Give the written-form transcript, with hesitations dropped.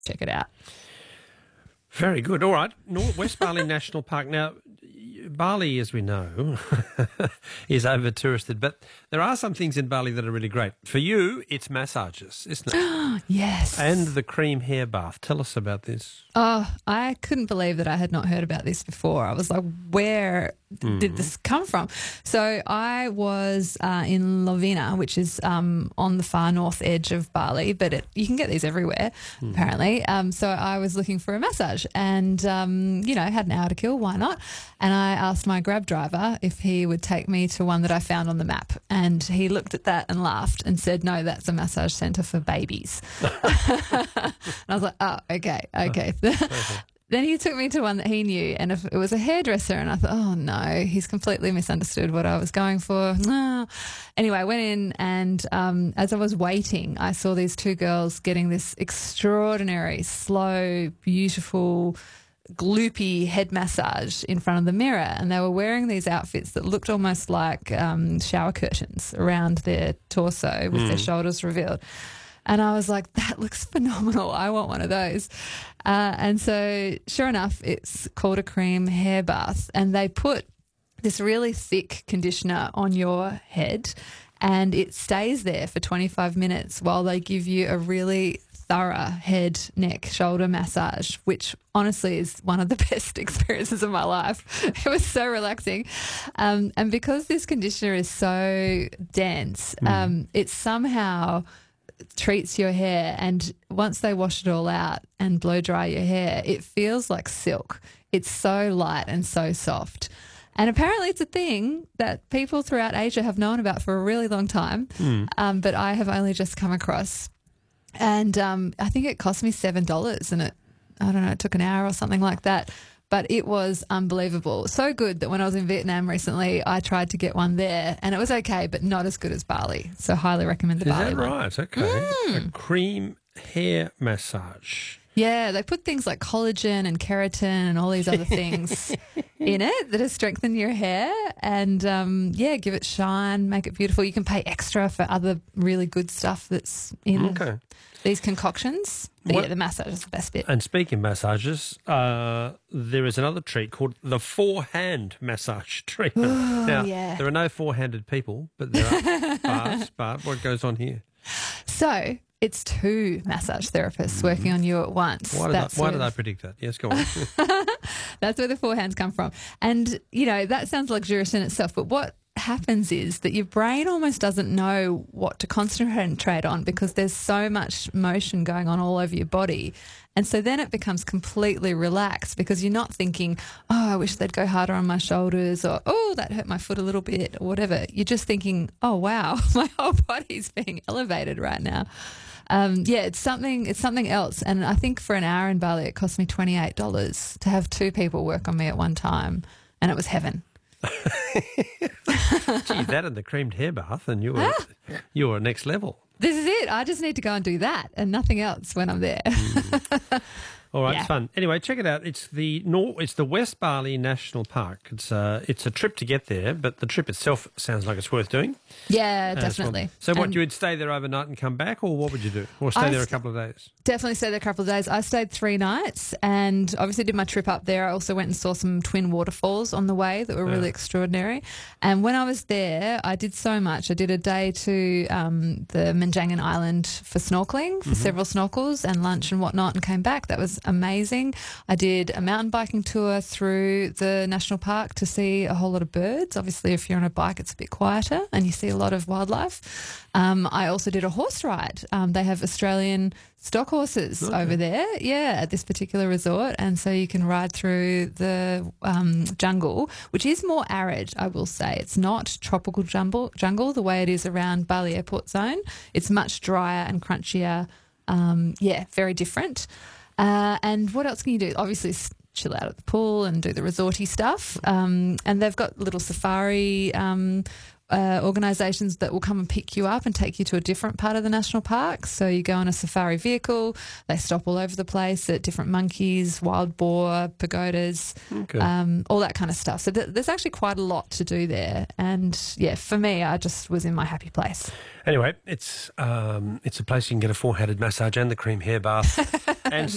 check it out. Very good. All right. West Bali National Park. Now, Bali, as we know, is over-touristed, but there are some things in Bali that are really great. For you, it's massages, isn't it? Yes. And the cream hair bath. Tell us about this. Oh, I couldn't believe that I had not heard about this before. I was like, where did this come from? So I was in Lovina, which is on the far north edge of Bali, but you can get these everywhere, apparently. So I was looking for a massage and, had an hour to kill. Why not? And I asked my Grab driver if he would take me to one that I found on the map. And he looked at that and laughed and said, no, that's a massage centre for babies. And I was like, oh, okay. Then he took me to one that he knew, and it was a hairdresser, and I thought, oh, no, he's completely misunderstood what I was going for. No. Anyway, I went in, and as I was waiting, I saw these two girls getting this extraordinary, slow, beautiful, gloopy head massage in front of the mirror, and they were wearing these outfits that looked almost like shower curtains around their torso with their shoulders revealed. And I was like, that looks phenomenal. I want one of those. And so sure enough, it's called a cream hair bath, and they put this really thick conditioner on your head and it stays there for 25 minutes while they give you a really thorough head, neck, shoulder massage, which honestly is one of the best experiences of my life. It was so relaxing. And because this conditioner is so dense, it somehow treats your hair, and once they wash it all out and blow dry your hair, it feels like silk. It's so light and so soft. And apparently it's a thing that people throughout Asia have known about for a really long time, but I have only just come across. And I think it cost me $7, and it took an hour or something like that. But it was unbelievable. So good that when I was in Vietnam recently, I tried to get one there, and it was okay, but not as good as Bali. So highly recommend the Bali one. Is that right? Okay. A cream hair massage. Yeah, they put things like collagen and keratin and all these other things in it that has strengthened your hair and, give it shine, make it beautiful. You can pay extra for other really good stuff that's in these concoctions. But the massage is the best bit. And speaking of massages, there is another treat called the four-hand massage treatment. Now, there are no four-handed people, but there are. But what goes on here? So it's two massage therapists working on you at once. Why did I predict that? Yes, go on. That's where the four hands come from. And, that sounds luxurious in itself, but what happens is that your brain almost doesn't know what to concentrate on because there's so much motion going on all over your body. And so then it becomes completely relaxed because you're not thinking, oh, I wish they'd go harder on my shoulders, or, oh, that hurt my foot a little bit, or whatever. You're just thinking, oh, wow, my whole body's being elevated right now. It's something else. And I think for an hour in Bali, it cost me $28 to have two people work on me at one time, and it was heaven. Gee, that and the creamed hair bath, and you were next level. This is it. I just need to go and do that and nothing else when I'm there. All right, it's fun. Anyway, check it out. It's the West Bali National Park. It's a trip to get there, but the trip itself sounds like it's worth doing. Yeah, definitely. So you would stay there overnight and come back, or what would you do? Or stay there a couple of days? Definitely stay there a couple of days. I stayed 3 nights and obviously did my trip up there. I also went and saw some twin waterfalls on the way that were really extraordinary. And when I was there, I did so much. I did a day to the Menjangan Island for snorkeling, for several snorkels and lunch and whatnot, and came back. That was amazing. I did a mountain biking tour through the national park to see a whole lot of birds. Obviously, if you're on a bike, it's a bit quieter and you see a lot of wildlife. I also did a horse ride. They have Australian stock horses over there, at this particular resort. And so you can ride through the jungle, which is more arid, I will say. It's not tropical jungle the way it is around Bali Airport Zone. It's much drier and crunchier. Very different. And what else can you do? Obviously, chill out at the pool and do the resorty stuff. And they've got little safari organisations that will come and pick you up and take you to a different part of the national park. So you go on a safari vehicle. They stop all over the place at different monkeys, wild boar, pagodas, all that kind of stuff. So there's actually quite a lot to do there. And, for me, I just was in my happy place. Anyway, it's a place you can get a four-handed massage and the cream hair bath and